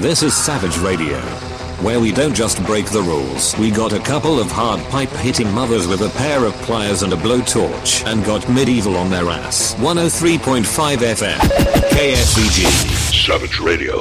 This is Savage Radio, where we don't just break the rules. We got a couple of hard pipe-hitting mothers with a pair of pliers and a blowtorch and got medieval on their ass. 103.5 FM, KSVG. Savage Radio.